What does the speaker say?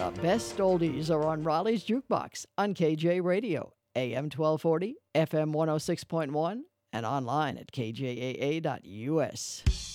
The best oldies are on Raleigh's Jukebox on KJ Radio, AM 1240, FM 106.1, and online at kjaa.us.